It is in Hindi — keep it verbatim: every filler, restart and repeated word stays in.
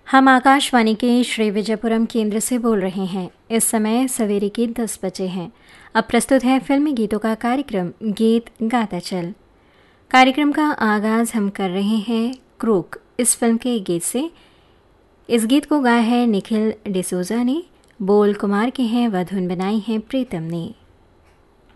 हम आकाशवाणी के श्री विजयपुरम केंद्र से बोल रहे हैं। इस समय सवेरे के दस बजे हैं। अब प्रस्तुत है फिल्मी गीतों का कार्यक्रम गीत गाता चल। कार्यक्रम का आगाज़ हम कर रहे हैं क्रूक इस फिल्म के गीत से। इस गीत को गाया है निखिल डिसोजा ने, बोल कुमार के हैं व धुन बनाई है प्रीतम ने।